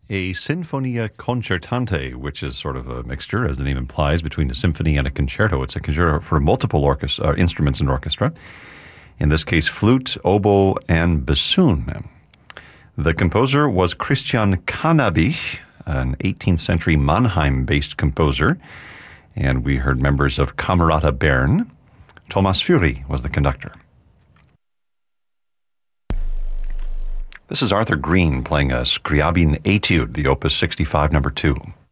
A Sinfonia Concertante, which is sort of a mixture, as the name implies, between a symphony and a concerto. It's a concerto for multiple instruments and orchestra. In this case, flute, oboe, and bassoon. The composer was Christian Cannabich, an 18th century Mannheim-based composer. And we heard members of Camerata Bern. Thomas Fury was the conductor. This is Arthur Green playing a Scriabin Etude, the Opus 65, number 2.